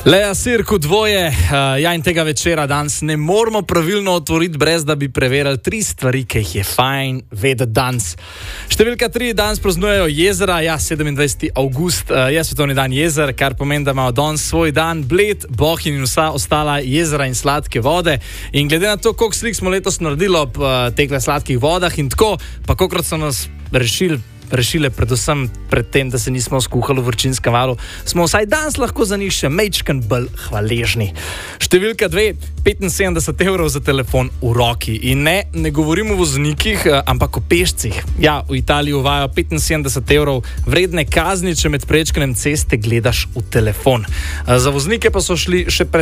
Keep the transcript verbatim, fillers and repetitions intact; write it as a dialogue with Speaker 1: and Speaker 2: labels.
Speaker 1: Lea Sirku dvoje, uh, ja in tega večera danes ne moramo pravilno otvoriti, brez da bi preverili tri stvari, ki jih je fajn vedeti danes. Številka tri, danes praznujejo jezera, ja, sedemindvajseti avgust uh, je svetovni dan jezer, kar pomeni, da imamo danes svoj dan, Bled, Bohinj in vsa ostala jezera in sladke vode. In glede na to, koliko slik smo letos naredili ob uh, teh sladkih vodah in tako, pa kolikrat so nas rešili, rešile, predvsem pred tem, da se nismo skuhali v vročinskem valu, smo vsaj danes lahko za njih še majčken bolj hvaležni. Številka dve, petinsedemdeset evrov za telefon v roki. In ne, ne govorim o voznikih, ampak o pešcih. Ja, v Italiji uvajajo petinsedemdeset evrov vredne kazni, če med prečkanjem ceste gledaš v telefon. Za voznike pa so šli še pred